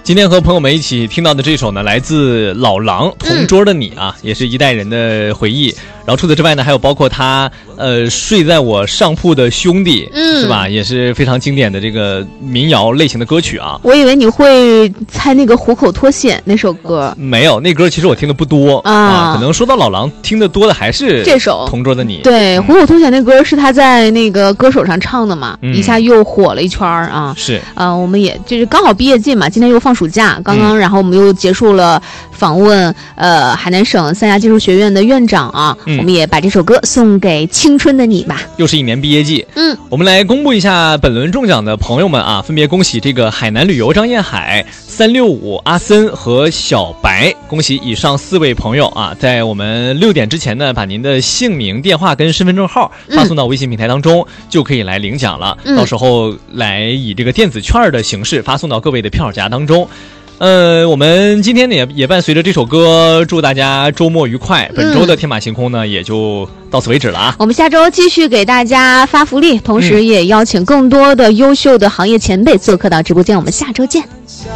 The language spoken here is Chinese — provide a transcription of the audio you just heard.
今天和朋友们一起听到的这首呢，来自老狼《同桌的你》啊，也是一代人的回忆。然后除此之外呢，还有包括他睡在我上铺的兄弟，是吧？也是非常经典的这个民谣类型的歌曲啊。 我以为你会猜那个虎口脱险那首歌， 没有，那歌其实我听的不多啊。可能说到老狼，听得多的还是这首《 同桌的你》。 对，虎口脱险那歌是他在那个歌手上唱的嘛，一下又火了一圈啊。 是我们也就是刚好毕业季嘛，今天又放暑假，刚刚然后我们又结束了访问海南省三峡技术学院的院长啊。我们也把这首歌送给青春的你吧。 又是一年毕业季，我们来公布一下本轮中奖的朋友们啊，分别恭喜这个海南旅游张燕海、365阿森和小白，恭喜以上4位朋友啊，在我们6点之前呢，把您的姓名、电话跟身份证号发送到微信平台当中，就可以来领奖了。到时候来以这个电子券的形式发送到各位的票夹当中。我们今天呢也伴随着这首歌，祝大家周末愉快。本周的天马行空呢也就到此为止了啊。 我们下周继续给大家发福利，同时也邀请更多的优秀的行业前辈做客到直播间，我们下周见。